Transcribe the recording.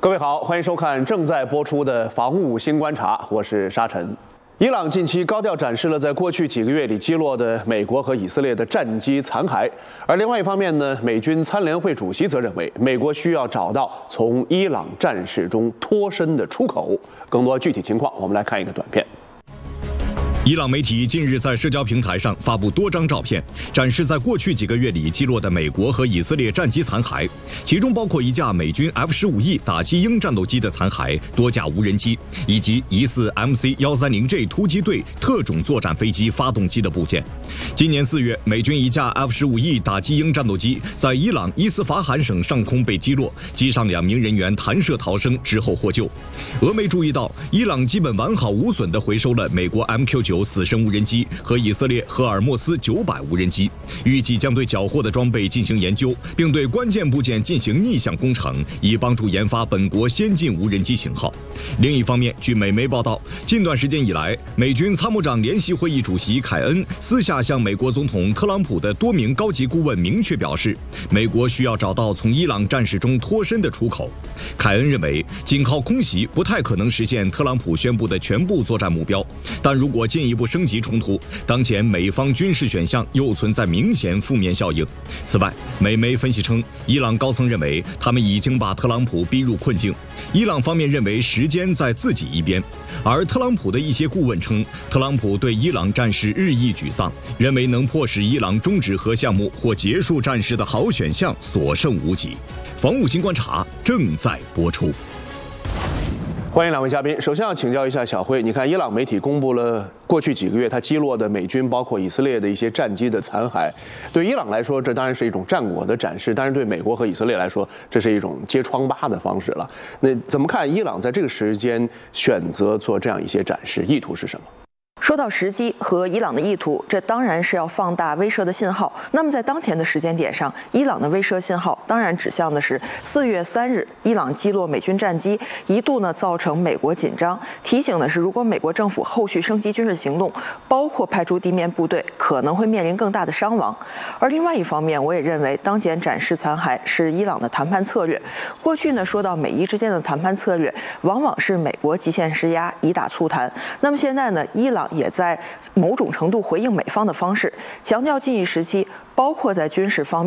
各位好，欢迎收看正在播出的《防务新观察》，我是沙尘。伊朗近期高调展示了在过去几个月里击落的美国和以色列的战机残骸，而另外一方面呢，美军参联会主席则认为，美国需要找到从伊朗战事中脱身的出口。更多具体情况，我们来看一个短片。 伊朗媒体近日在社交平台上发布多张照片，展示在过去几个月里击落的美国和以色列战机残骸，其中包括一架美军 F-15E 打击鹰战斗机的残骸、多架无人机，以及疑似 MC-130J 突击队特种作战飞机发动机的部件。今年4月，美军一架 F-15E 打击鹰战斗机在伊朗伊斯法罕省上空被击落，机上2名人员弹射逃生之后获救。俄媒注意到，伊朗基本完好无损地回收了美国 MQ-9死神无人机和以色列赫尔墨斯900无人机，预计将对缴获的装备进行研究，并对关键部件进行逆向工程，以帮助研发本国先进无人机型号。另一方面，据美媒报道，近段时间以来，美军参谋长联席会议主席凯恩私下向美国总统特朗普的多名高级顾问明确表示，美国需要找到从伊朗战事中脱身的出口。凯恩认为，仅靠空袭不太可能实现特朗普宣布的全部作战目标，但如果进一步升级冲突，当前美方军事选项又存在明显负面效应。此外，美媒分析称，伊朗高层认为他们已经把特朗普逼入困境，伊朗方面认为时间在自己一边，而特朗普的一些顾问称，特朗普对伊朗战事日益沮丧，认为能迫使伊朗终止核项目或结束战事的好选项所剩无几。防务新观察正在播出。 欢迎两位嘉宾。首先要请教一下小辉，你看伊朗媒体公布了过去几个月他击落的美军包括以色列的一些战机的残骸，对伊朗来说这当然是一种战果的展示，但是对美国和以色列来说这是一种揭疮疤的方式了。那怎么看伊朗在这个时间选择做这样一些展示，意图是什么？ 说到时机和伊朗的意图，这当然是要放大威慑的信号。那么在当前的时间点上，伊朗的威慑信号当然指向的是4月3日伊朗击落美军战机，一度呢造成美国紧张，提醒的是如果美国政府后续升级军事行动，包括派出地面部队，可能会面临更大的伤亡。而另外一方面，我也认为当前展示残骸是伊朗的谈判策略。过去呢说到美伊之间的谈判策略，往往是美国极限施压，以打促谈。那么现在呢，伊朗也在某种程度回应美方的方式，强调近一时期，包括在军事方面